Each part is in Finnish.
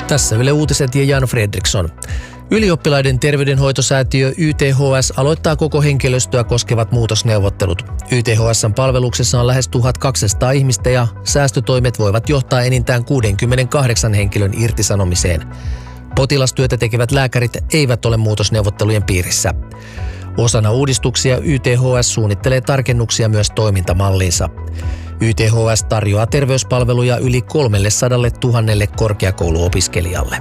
Tässä Yle Uutiset ja Jan Fredriksson. Ylioppilaiden terveydenhoitosäätiö YTHS aloittaa koko henkilöstöä koskevat muutosneuvottelut. YTHS:n palveluksessa on lähes 1200 ihmistä ja säästötoimet voivat johtaa enintään 68 henkilön irtisanomiseen. Potilastyötä tekevät lääkärit eivät ole muutosneuvottelujen piirissä. Osana uudistuksia YTHS suunnittelee tarkennuksia myös toimintamalliinsa. YTHS tarjoaa terveyspalveluja yli 300 000 korkeakouluopiskelijalle.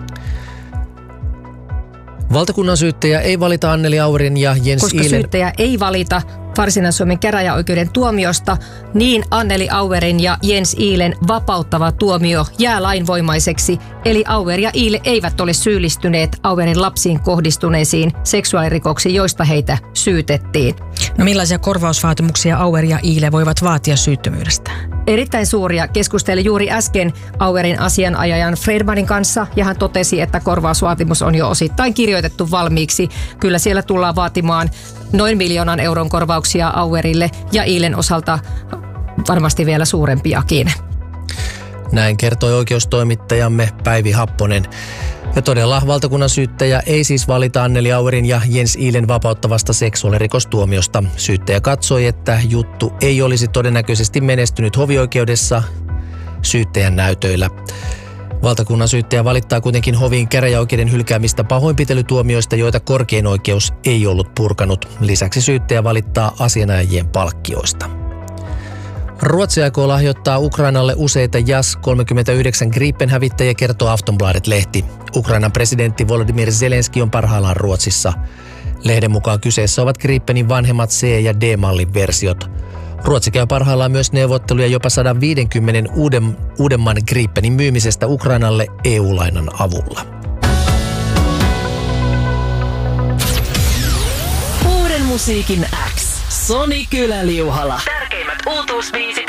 Valtakunnan syyttäjä ei valita Anneli Auerin ja Jens Koska Ihlen... syyttäjä ei valita Varsinais-Suomen käräjäoikeuden tuomiosta, niin Anneli Auerin ja Jens Ihlen vapauttava tuomio jää lainvoimaiseksi, eli Auer ja Ihle eivät ole syyllistyneet Auerin lapsiin kohdistuneisiin seksuaalirikoksiin, joista heitä syytettiin. No millaisia korvausvaatimuksia Auer ja Ihle voivat vaatia syyttömyydestä? Erittäin suuria. Keskustelin juuri äsken Auerin asianajajan Fredmanin kanssa ja hän totesi, että korvausvaatimus on jo osittain kirjoitettu valmiiksi. Kyllä siellä tullaan vaatimaan noin 1 miljoonan euron korvauksia Auerille ja Ihlen osalta varmasti vielä suurempiakin. Näin kertoi oikeustoimittajamme Päivi Happonen. Ja todella valtakunnan syyttäjä ei siis valita Anneli Auerin ja Jens Ihlen vapauttavasta seksuaalirikostuomiosta. Syyttäjä katsoi, että juttu ei olisi todennäköisesti menestynyt hovioikeudessa syyttäjän näytöillä. Valtakunnan syyttäjä valittaa kuitenkin hoviin käräjäoikeuden hylkäämistä pahoinpitelytuomioista, joita korkein oikeus ei ollut purkanut. Lisäksi syyttäjä valittaa asianajajien palkkioista. Ruotsi aikoo lahjoittaa Ukrainalle useita JAS-39 Gripen-hävittäjiä, kertoo Aftonbladet-lehti. Ukrainan presidentti Volodymyr Zelenski on parhaillaan Ruotsissa. Lehden mukaan kyseessä ovat Gripenin vanhemmat C- ja D-mallin versiot. Ruotsi käy parhaillaan myös neuvotteluja jopa 150 uudemman Gripenin myymisestä Ukrainalle EU-lainan avulla. Uuden musiikin X. Soni Kyläliuhala. Tärkeimmät uutuusbiisit